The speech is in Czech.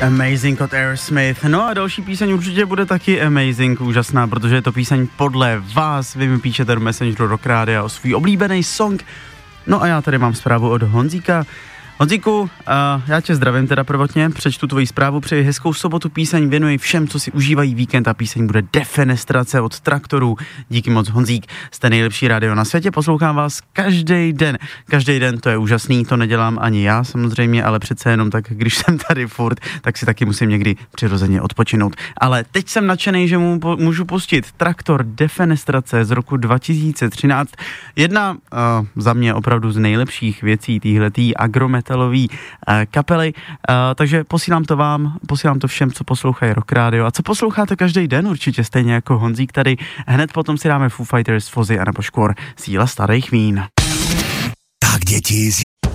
Amazing od Aerosmith. No a další píseň určitě bude taky amazing, úžasná, protože je to píseň podle vás. Vy mi píšete do Messengeru Rock Rádia o svůj oblíbený song. No a já tady mám zprávu od Honzíka. Honzíku, já tě zdravím teda prvotně, přečtu tvoji zprávu, přeji hezkou sobotu, píseň věnuji všem, co si užívají víkend a píseň bude Defenestrace od Traktorů. Díky moc, Honzík, jste nejlepší rádio na světě, poslouchám vás každý den, to je úžasný, to nedělám ani já samozřejmě, ale přece jenom tak, když jsem tady furt, tak si taky musím někdy přirozeně odpočinout. Ale teď jsem nadšenej, že můžu pustit Traktor Defenestrace z roku 2013, jedna za mě opravdu z nejlepších věcí téhletý agrometalové kapely, takže posílám to vám, posílám to všem, co poslouchají Rock Radio a co posloucháte každý den určitě, stejně jako Honzík tady. Hned potom si dáme Foo Fighters, Fozzy a nebo Škvor, Síla starých vín. Tak děti,